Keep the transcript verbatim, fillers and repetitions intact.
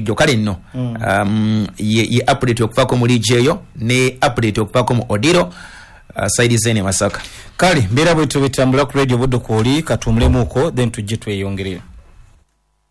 bujjo kale nno mm. um, ye, ye update okuvako mu lijeyo ne update okuvako mu Odiro uh, side zene Masaka kale mbera bwetu bitambula ku radio buddo koli katumulemu uko then tujje tweyongerera